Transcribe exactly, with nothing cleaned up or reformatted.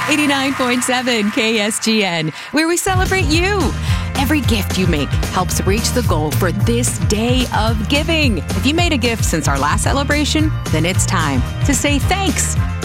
eighty-nine point seven K S G N, where we celebrate you. Every gift you make helps reach the goal for this day of giving. If you made a gift since our last celebration, then it's time to say thanks.